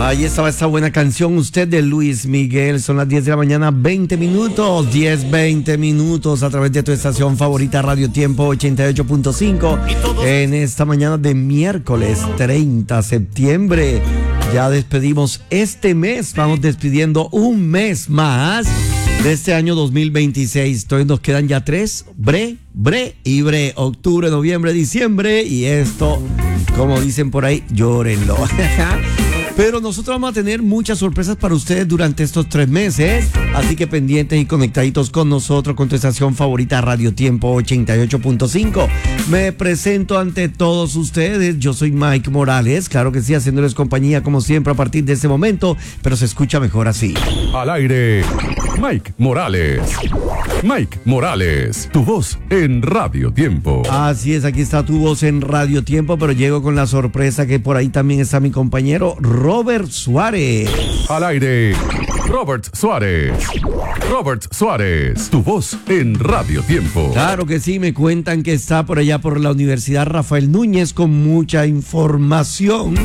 Ahí estaba esa buena canción, usted, de Luis Miguel. Son las 10 de la mañana, 20 minutos, 20 minutos a través de tu estación favorita, Radio Tiempo 88.5. En esta mañana de miércoles 30 de septiembre. Ya despedimos este mes, vamos despidiendo un mes más de este año 2026. Entonces nos quedan ya 3, bre, octubre, noviembre, diciembre. Y esto, como dicen por ahí, llórenlo. Pero nosotros vamos a tener muchas sorpresas para ustedes durante estos 3 meses. Así que pendientes y conectaditos con nosotros, con tu estación favorita, Radio Tiempo 88.5. Me presento ante todos ustedes. Yo soy Mike Morales. Claro que sí, haciéndoles compañía como siempre a partir de este momento. Pero se escucha mejor así. Al aire, Mike Morales. Mike Morales, tu voz en Radio Tiempo. Así es, aquí está tu voz en Radio Tiempo. Pero llego con la sorpresa que por ahí también está mi compañero Robert Suárez. Al aire, Robert Suárez. Robert Suárez, tu voz en Radio Tiempo. Claro que sí, me cuentan que está por allá por la Universidad Rafael Núñez con mucha información.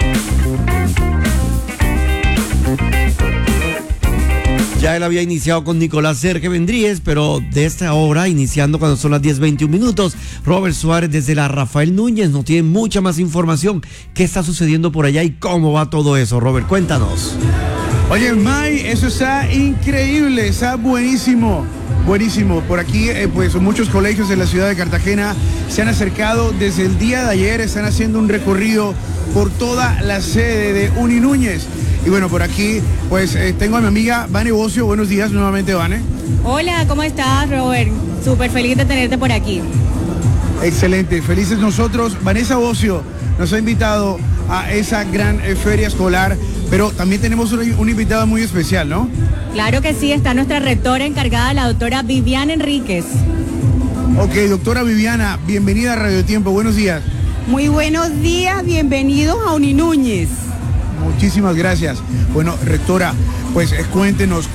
Ya él había iniciado con Nicolás Sergio Vendríez, pero de esta hora, iniciando cuando son las 10:21 minutos, Robert Suárez desde la Rafael Núñez nos tiene mucha más información. ¿Qué está sucediendo por allá y cómo va todo eso? Robert, cuéntanos. Oye, Mike, eso está increíble, está buenísimo. Buenísimo. Por aquí, pues muchos colegios de la ciudad de Cartagena se han acercado desde el día de ayer, están haciendo un recorrido por toda la sede de Uni Núñez. Y bueno, por aquí, pues tengo a mi amiga Vane Bocio. Buenos días nuevamente, Vane. Hola, ¿cómo estás, Robert? Súper feliz de tenerte por aquí. Excelente, felices nosotros. Vanessa Bocio nos ha invitado a esa gran feria escolar, pero también tenemos una invitada muy especial, ¿no? Claro que sí, está nuestra rectora encargada, la doctora Viviana Enríquez. Ok, doctora Viviana, bienvenida a Radio Tiempo, buenos días. Muy buenos días, bienvenidos a Uni Núñez. Muchísimas gracias. Bueno, rectora, pues cuéntenos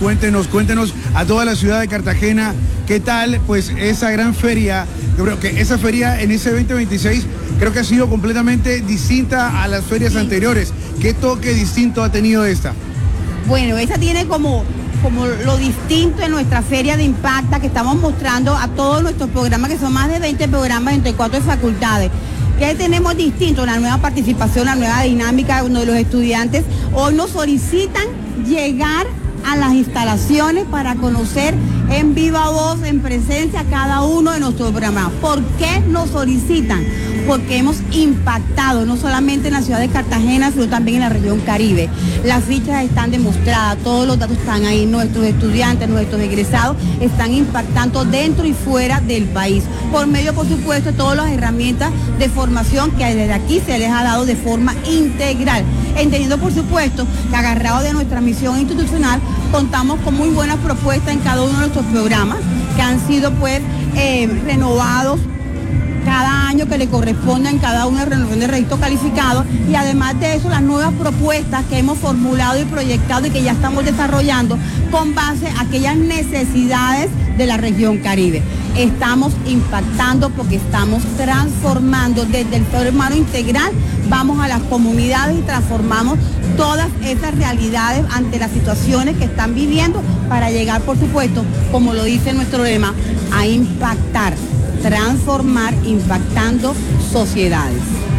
a toda la ciudad de Cartagena, ¿qué tal pues esa gran feria? Yo creo que esa feria en ese 2026 creo que ha sido completamente distinta a las ferias anteriores. ¿Qué toque distinto ha tenido esta? Bueno, esta tiene como lo distinto en nuestra feria de Impacta, que estamos mostrando a todos nuestros programas, que son más de 20 programas en 34 facultades. ¿Qué tenemos distinto? La nueva participación, la nueva dinámica donde los estudiantes hoy nos solicitan llegar a las instalaciones para conocer en viva voz, en presencia, cada uno de nuestros programas. ¿Por qué nos solicitan? Porque hemos impactado no solamente en la ciudad de Cartagena, sino también en la región Caribe. Las fichas están demostradas, todos los datos están ahí, nuestros estudiantes, nuestros egresados están impactando dentro y fuera del país. Por medio, por supuesto, de todas las herramientas de formación que desde aquí se les ha dado de forma integral. Entendiendo, por supuesto, que agarrado de nuestra misión institucional, contamos con muy buenas propuestas en cada uno de nuestros programas, que han sido pues renovados cada año que le corresponde en cada una renovación de registro calificado, y además de eso las nuevas propuestas que hemos formulado y proyectado y que ya estamos desarrollando con base a aquellas necesidades de la región Caribe. Estamos impactando porque estamos transformando desde el ser humano integral, vamos a las comunidades y transformamos todas esas realidades ante las situaciones que están viviendo para llegar, por supuesto, como lo dice nuestro lema, a impactar, transformar, impactando sociedades.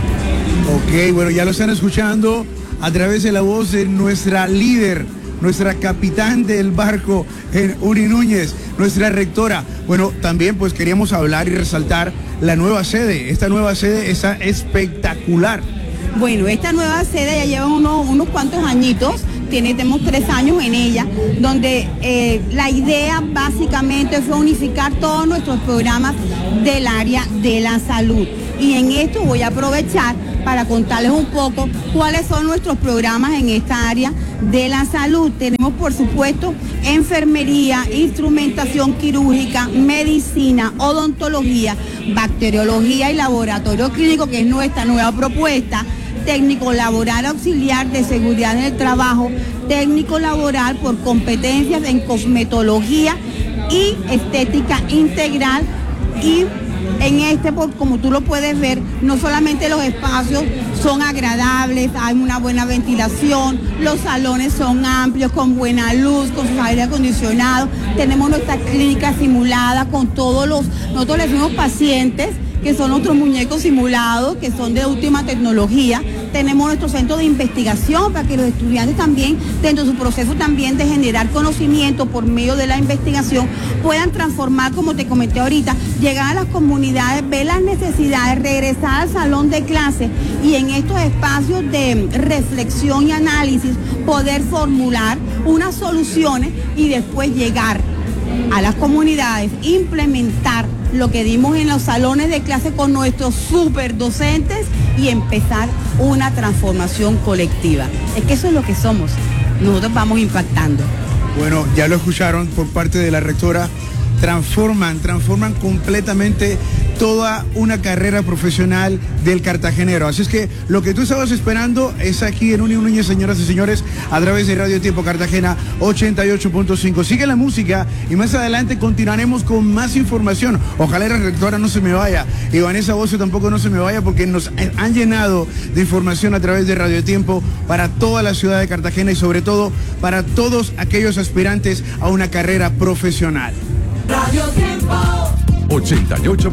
Ok, bueno, ya lo están escuchando a través de la voz de nuestra líder, nuestra capitán del barco en Uni Núñez, nuestra rectora. Bueno, también pues queríamos hablar y resaltar la nueva sede. Esta nueva sede está espectacular. Bueno, esta nueva sede ya lleva unos cuantos añitos, tenemos 3 años en ella, donde la idea básicamente fue unificar todos nuestros programas del área de la salud. Y en esto voy a aprovechar para contarles un poco cuáles son nuestros programas en esta área de la salud. Tenemos, por supuesto, enfermería, instrumentación quirúrgica, medicina, odontología, bacteriología y laboratorio clínico, que es nuestra nueva propuesta, técnico laboral auxiliar de seguridad en el trabajo, técnico laboral por competencias en cosmetología y estética integral, y En como tú lo puedes ver, no solamente los espacios son agradables, hay una buena ventilación, los salones son amplios, con buena luz, con sus aire acondicionado, tenemos nuestra clínica simulada con nosotros le decimos pacientes, que son nuestros muñecos simulados, que son de última tecnología. Tenemos nuestro centro de investigación para que los estudiantes también, dentro de su proceso también de generar conocimiento por medio de la investigación, puedan transformar, como te comenté ahorita, llegar a las comunidades, ver las necesidades, regresar al salón de clase y en estos espacios de reflexión y análisis poder formular unas soluciones y después llegar a las comunidades, implementar lo que dimos en los salones de clase con nuestros super docentes y empezar una transformación colectiva. Es que eso es lo que somos. Nosotros vamos impactando. Bueno, ya lo escucharon por parte de la rectora. Transforman completamente toda una carrera profesional del cartagenero. Así es que lo que tú estabas esperando es aquí en Unión Núñez, señoras y señores, a través de Radio Tiempo Cartagena 88.5. Sigue la música y más adelante continuaremos con más información. Ojalá la rectora no se me vaya y Vanessa Bocio tampoco no se me vaya, porque nos han llenado de información a través de Radio Tiempo para toda la ciudad de Cartagena y sobre todo para todos aquellos aspirantes a una carrera profesional. Radio Tiempo 88.